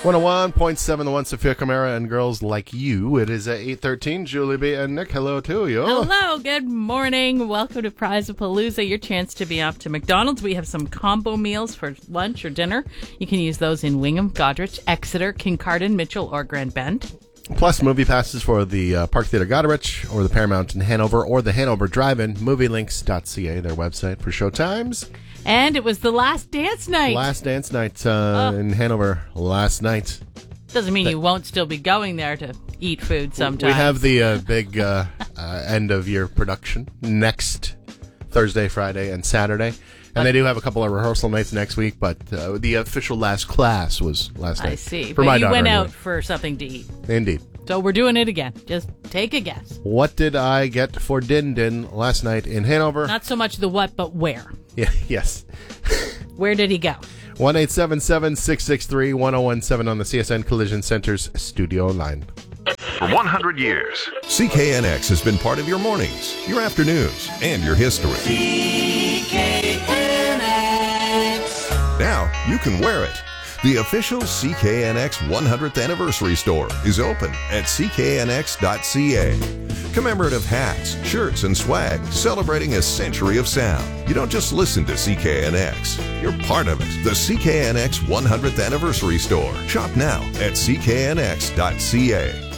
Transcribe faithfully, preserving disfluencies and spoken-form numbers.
one oh one point seven The One, Sophia Camara, and girls like you. It is at eight thirteen. Julie B. and Nick, hello to you. Hello, good morning. Welcome to Prize-A-Palooza, your chance to be off to McDonald's. We have some combo meals for lunch or dinner. You can use those in Wingham, Goderich, Exeter, Kincardine, Mitchell, or Grand Bend. Plus movie passes for the uh, Park Theatre Goderich, or the Paramount in Hanover, or the Hanover Drive-In, movie links dot c a, their website for showtimes. And it was the last dance night. Last dance night uh, Oh. in Hanover last night. Doesn't mean you won't still be going there to eat food sometime. We have the uh, big uh, uh, end-of-year production next Thursday, Friday, and Saturday. And they do have a couple of rehearsal nights next week, but uh, the official last class was last night. I see. For but my you daughter, went anyway. out for something to eat. Indeed. So we're doing it again. Just take a guess. What did I get for Din Din last night in Hanover? Not so much the what, but where. Yeah, yes. Where did he go? one eight seven seven, six six three, one oh one seven on the C S N Collision Center's studio line. For one hundred years, C K N X has been part of your mornings, your afternoons, and your history. C K N X. Now you can wear it. The official C K N X one hundredth Anniversary Store is open at c k n x dot c a. Commemorative hats, shirts, and swag celebrating a century of sound. You don't just listen to C K N X, you're part of it. The C K N X one hundredth Anniversary Store. Shop now at c k n x dot c a.